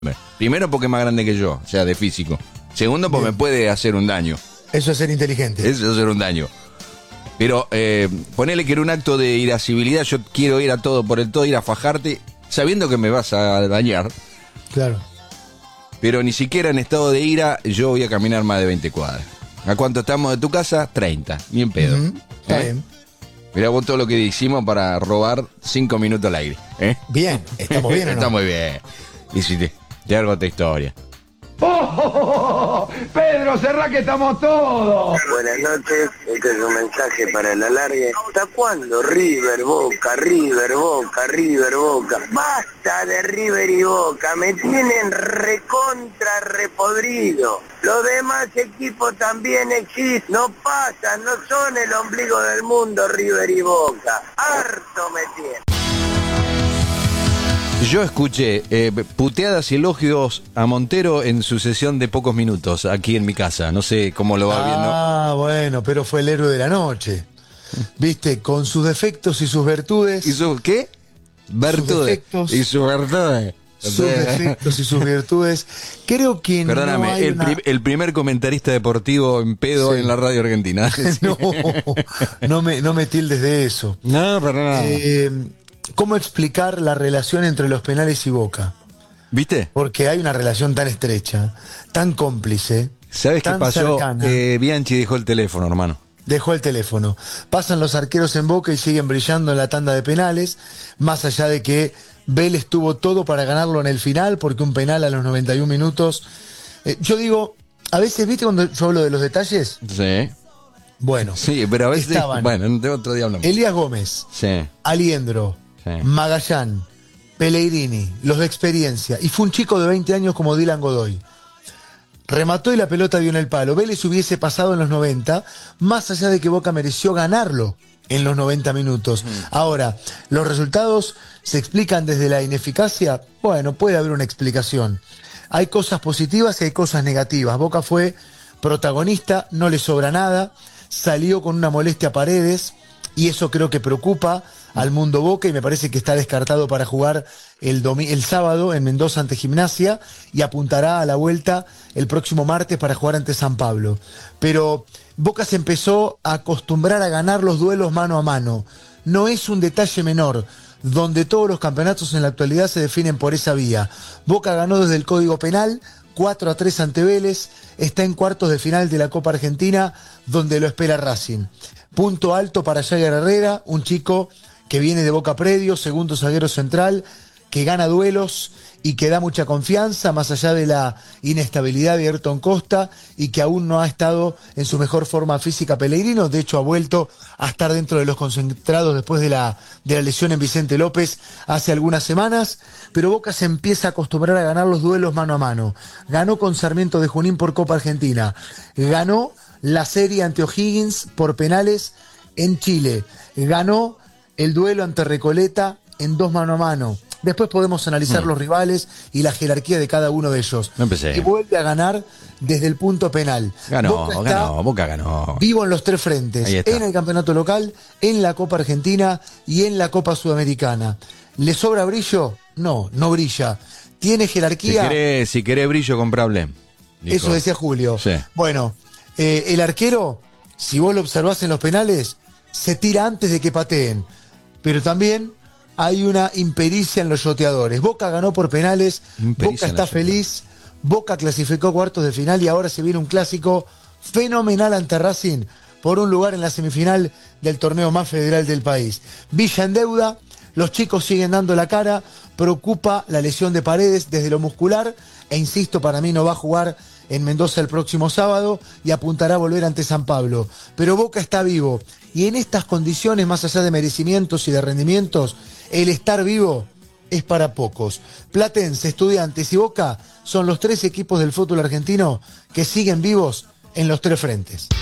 Primero porque es más grande que yo, o sea, de físico. Segundo porque me puede hacer un daño. Eso es ser inteligente. Eso es hacer un daño. Pero ponele que era un acto de irascibilidad, yo quiero ir a todo por el todo, ir a fajarte, sabiendo que me vas a dañar. Claro. Pero ni siquiera en estado de ira yo voy a caminar más de 20 cuadras. ¿A cuánto estamos de tu casa? 30, ni en pedo. Está bien. Mirá vos todo lo que hicimos para robar 5 minutos al aire. Bien, ¿estamos bien o no? Está muy bien. Y si te hago otra historia. ¡Oh! Pedro, cerrá que estamos todos. Buenas noches, este es un mensaje para el alargue. ¿Hasta cuándo River, Boca, River, Boca, River, Boca? Basta de River y Boca, me tienen recontra repodrido. Los demás equipos también existen, no pasan, no son el ombligo del mundo River y Boca. Harto me tienen. Yo escuché puteadas y elogios a Montero en su sesión de pocos minutos aquí en mi casa. No sé cómo lo va viendo. Ah, bueno, pero fue el héroe de la noche. Viste, con sus defectos y sus virtudes. ¿Y sus qué? Virtudes. Y sus virtudes. Sus defectos y sus virtudes. Creo que Perdóname, no hay el primer comentarista deportivo en pedo en la radio argentina. No me tildes de eso. No, perdóname. ¿Cómo explicar la relación entre los penales y Boca? ¿Viste? Porque hay una relación tan estrecha, tan cómplice. ¿Sabes qué tan pasó? cercana. Bianchi dejó el teléfono, hermano. Dejó el teléfono. Pasan los arqueros en Boca y siguen brillando en la tanda de penales, más allá de que Vélez tuvo todo para ganarlo en el final, porque un penal a los 91 minutos. Yo digo, a veces, ¿viste cuando yo hablo de los detalles? Sí. Bueno. Sí, pero a veces. Estaban Bueno, otro día hablamos. Elías Gómez, Sí. Aliendro, Sí. Magallán, Pellegrini, los de experiencia, y fue un chico de 20 años como Dylan Godoy. Remató y la pelota dio en el palo. Vélez hubiese pasado en los 90, más allá de que Boca mereció ganarlo en los 90 minutos. Ahora, ¿los resultados se explican desde la ineficacia? Bueno, puede haber una explicación. Hay cosas positivas y hay cosas negativas. Boca fue protagonista, no le sobra nada, salió con una molestia a Paredes, y eso creo que preocupa al mundo Boca, y me parece que está descartado para jugar el sábado en Mendoza ante Gimnasia, y apuntará a la vuelta el próximo martes para jugar ante San Pablo. Pero Boca se empezó a acostumbrar a ganar los duelos mano a mano. No es un detalle menor, donde todos los campeonatos en la actualidad se definen por esa vía. Boca ganó desde el Código Penal, 4-3 ante Vélez, está en cuartos de final de la Copa Argentina, donde lo espera Racing. Punto alto para Jagger Herrera, un chico que viene de Boca Predio, segundo zaguero central, que gana duelos y que da mucha confianza, más allá de la inestabilidad de Ayrton Costa, y que aún no ha estado en su mejor forma física Pellegrino. De hecho, ha vuelto a estar dentro de los concentrados después de la lesión en Vicente López hace algunas semanas. Pero Boca se empieza a acostumbrar a ganar los duelos mano a mano. Ganó con Sarmiento de Junín por Copa Argentina. Ganó la serie ante O'Higgins por penales en Chile. Ganó el duelo ante Recoleta en 2 mano a mano. Después podemos analizar los rivales y la jerarquía de cada uno de ellos. No empecé. Y vuelve a ganar desde el punto penal. Boca ganó. Vivo en los 3 frentes. En el campeonato local, en la Copa Argentina y en la Copa Sudamericana. ¿Le sobra brillo? No brilla. ¿Tiene jerarquía? Si querés brillo, comprable. Eso decía Julio. Sí. Bueno, el arquero, si vos lo observás en los penales, se tira antes de que pateen. Pero también hay una impericia en los yoteadores. Boca ganó por penales, Boca está feliz, Boca clasificó a cuartos de final y ahora se viene un clásico fenomenal ante Racing por un lugar en la semifinal del torneo más federal del país. Villa en deuda, los chicos siguen dando la cara, preocupa la lesión de Paredes desde lo muscular, e insisto, para mí no va a jugar en Mendoza el próximo sábado y apuntará a volver ante San Pablo. Pero Boca está vivo, y en estas condiciones, más allá de merecimientos y de rendimientos, el estar vivo es para pocos. Platense, Estudiantes y Boca son los 3 equipos del fútbol argentino que siguen vivos en los 3 frentes.